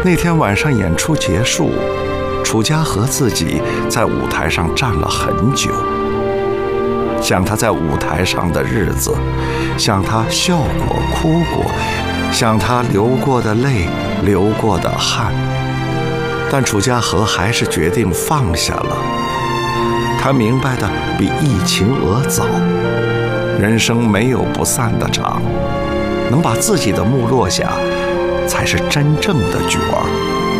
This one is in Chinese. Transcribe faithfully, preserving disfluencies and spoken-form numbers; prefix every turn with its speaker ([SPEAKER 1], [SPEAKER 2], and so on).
[SPEAKER 1] 那天晚上演出结束，楚家和自己在舞台上站了很久，想他在舞台上的日子，想他笑过哭过，想他流过的泪流过的汗，但楚家和还是决定放下了。他明白的比易晴娥早，人生没有不散的场，能把自己的幕落下，才是真正的角儿。